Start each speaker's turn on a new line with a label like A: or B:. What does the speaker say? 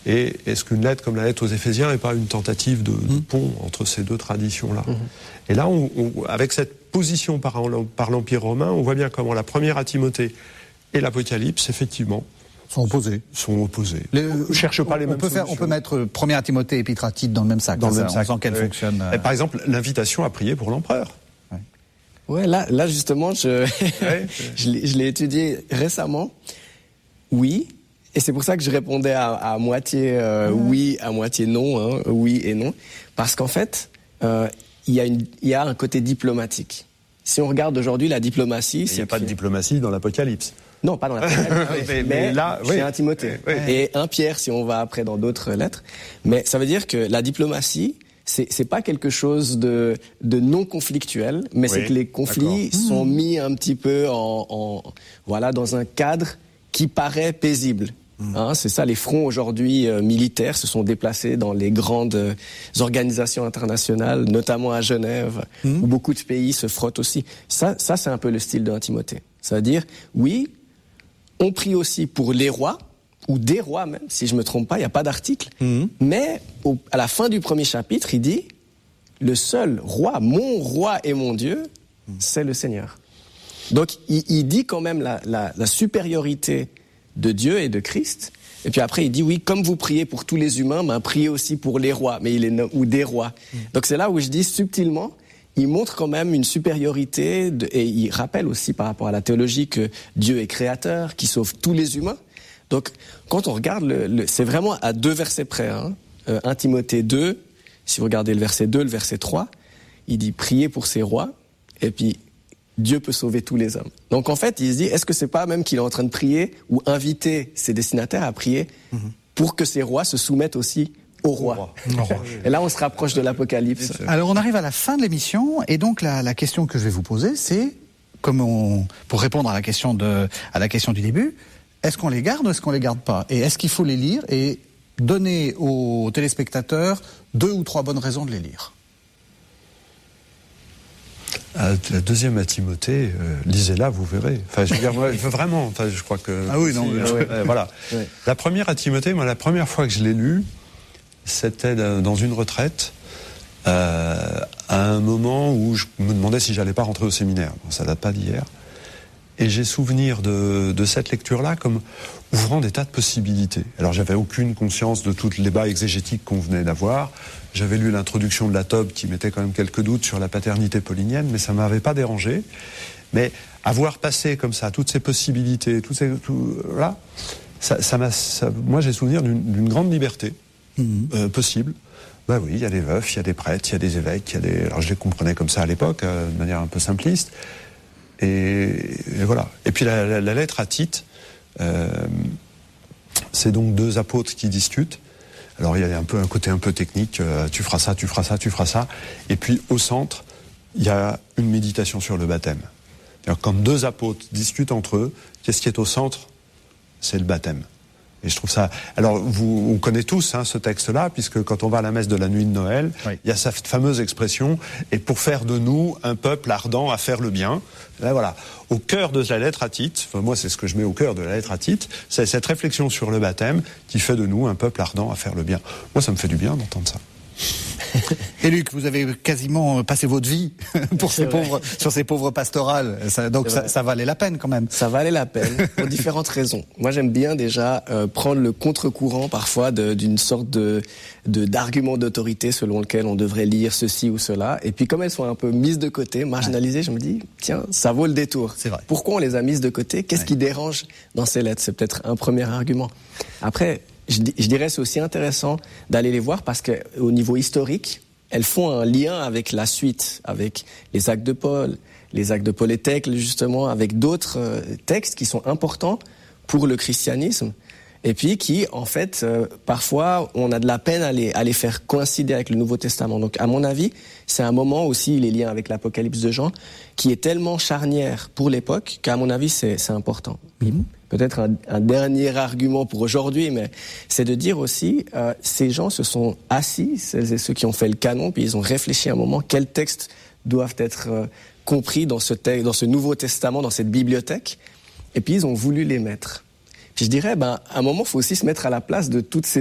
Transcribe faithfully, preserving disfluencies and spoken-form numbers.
A: Et est-ce qu'une lettre comme la lettre aux Éphésiens n'est pas une tentative de, de pont entre ces deux traditions-là ? Mmh. Et là, on, on, avec cette position par, par l'Empire romain, on voit bien comment la première à Timothée et l'Apocalypse, effectivement,
B: sont opposés.
A: Sont opposés.
B: Les, on ne cherche pas les on mêmes peut faire, On peut mettre première à Timothée et Épître à Tite dans le même sac.
A: Dans le
B: ça,
A: même sac.
B: En qu'elle
A: oui.
B: fonctionne. Euh...
A: Par exemple, l'invitation à prier pour l'empereur.
C: Ouais, ouais là, là justement, je, ouais. je, l'ai, je l'ai étudié récemment. Oui. Et c'est pour ça que je répondais à, à moitié euh, mmh. oui, à moitié non, hein, oui et non. Parce qu'en fait, euh, il y a une, il y a un côté diplomatique. Si on regarde aujourd'hui la diplomatie...
A: Il n'y a pas de diplomatie dans l'Apocalypse.
C: Non, pas dans l'Apocalypse, mais, mais là, chez oui. un Timothée. Oui. Et un Pierre, si on va après dans d'autres lettres. Mais ça veut dire que la diplomatie, c'est, c'est pas quelque chose de, de non conflictuel, mais oui. c'est que les conflits D'accord. sont mmh. mis un petit peu en, en, voilà, dans un cadre qui paraît paisible. Mmh. Hein, c'est ça, les fronts aujourd'hui euh, militaires se sont déplacés dans les grandes euh, organisations internationales, notamment à Genève, mmh. où beaucoup de pays se frottent aussi. Ça, ça c'est un peu le style de un Timothée. Ça veut dire, oui, on prie aussi pour les rois, ou des rois même, si je ne me trompe pas, il n'y a pas d'article, mmh. mais au, à la fin du premier chapitre, il dit, le seul roi, mon roi et mon Dieu, mmh. c'est le Seigneur. Donc il, il dit quand même la, la, la supériorité de Dieu et de Christ. Et puis après, il dit, oui, comme vous priez pour tous les humains, ben, priez aussi pour les rois, mais il est no- ou des rois. Mmh. Donc c'est là où je dis, subtilement, il montre quand même une supériorité, de, et il rappelle aussi par rapport à la théologie que Dieu est créateur, qui sauve tous les humains. Donc quand on regarde, le, le, c'est vraiment à deux versets près. Hein. Euh, un Timothée deux, si vous regardez le verset deux, le verset trois, il dit, priez pour ces rois, et puis Dieu peut sauver tous les hommes. Donc en fait, il se dit, est-ce que c'est pas même qu'il est en train de prier ou inviter ses destinataires à prier mmh. pour que ces rois se soumettent aussi au roi. Au roi. Et là, on se rapproche de l'Apocalypse.
B: Alors on arrive à la fin de l'émission, et donc la, la question que je vais vous poser, c'est, comme on, pour répondre à la question de, à la question du début, est-ce qu'on les garde ou est-ce qu'on les garde pas ? Et est-ce qu'il faut les lire et donner aux téléspectateurs deux ou trois bonnes raisons de les lire ?
A: Ah, la deuxième à Timothée, euh, lisez-la, vous verrez. Enfin, je veux dire, moi, vraiment, enfin, je crois que...
B: Ah oui, non,
A: si,
B: mais...
A: euh, euh, voilà. Ouais. La première à Timothée, moi, la première fois que je l'ai lue, c'était dans une retraite, euh, à un moment où je me demandais si j'allais pas rentrer au séminaire. Bon, ça date pas d'hier. Et j'ai souvenir de, de cette lecture-là comme ouvrant des tas de possibilités. Alors, j'avais aucune conscience de tout le débat exégétique qu'on venait d'avoir. J'avais lu l'introduction de la Tobe qui mettait quand même quelques doutes sur la paternité paulinienne, mais ça ne m'avait pas dérangé. Mais avoir passé comme ça toutes ces possibilités, tout ces, tout, là, ça, ça m'a, ça, moi j'ai souvenir d'une, d'une grande liberté mmh. euh, possible. Ben oui, il y a des veufs, il y a des prêtres, il y a des évêques, il y a des... Alors je les comprenais comme ça à l'époque, euh, de manière un peu simpliste. Et, et voilà. Et puis la, la, la lettre à Tite, euh, c'est donc deux apôtres qui discutent. Alors il y a un peu un côté un peu technique, euh, tu feras ça, tu feras ça, tu feras ça. Et puis au centre, il y a une méditation sur le baptême. C'est-à-dire, quand deux apôtres discutent entre eux, qu'est-ce qui est au centre ? C'est le baptême. Et je trouve ça... Alors, vous, on connaît tous hein, ce texte-là, puisque quand on va à la messe de la nuit de Noël, oui. il y a cette fameuse expression « Et pour faire de nous un peuple ardent à faire le bien ». Là, voilà. Au cœur de la lettre à Tite, enfin, moi c'est ce que je mets au cœur de la lettre à Tite, c'est cette réflexion sur le baptême qui fait de nous un peuple ardent à faire le bien. Moi, ça me fait du bien d'entendre ça.
B: Et Luc, vous avez quasiment passé votre vie pour ces pauvres, sur ces pauvres pastorales, ça, donc ça, ça valait la peine quand même.
C: Ça valait la peine pour différentes raisons. Moi, j'aime bien déjà euh, prendre le contre-courant parfois de, d'une sorte de, de d'argument d'autorité selon lequel on devrait lire ceci ou cela. Et puis comme elles sont un peu mises de côté, marginalisées, ouais. je me dis tiens, ça vaut le détour.
B: C'est vrai.
C: Pourquoi on les a mises de côté ? Qu'est-ce ouais. qui dérange dans ces lettres ? C'est peut-être un premier argument. Après. Je, je dirais c'est aussi intéressant d'aller les voir parce qu'au niveau historique, elles font un lien avec la suite, avec les actes de Paul, les actes de Paul et Thècle justement, avec d'autres euh, textes qui sont importants pour le christianisme et puis qui, en fait, euh, parfois, on a de la peine à les, à les faire coïncider avec le Nouveau Testament. Donc, à mon avis, c'est un moment aussi, les liens avec l'Apocalypse de Jean, qui est tellement charnière pour l'époque qu'à mon avis, c'est, c'est important. Mm-hmm. Peut-être un, un dernier argument pour aujourd'hui, mais c'est de dire aussi, euh, ces gens se sont assis, celles et ceux qui ont fait le canon, puis ils ont réfléchi un moment quels textes doivent être euh, compris dans ce, te- dans ce Nouveau Testament, dans cette bibliothèque, et puis ils ont voulu les mettre. Puis je dirais, ben, à un moment, il faut aussi se mettre à la place de toutes ces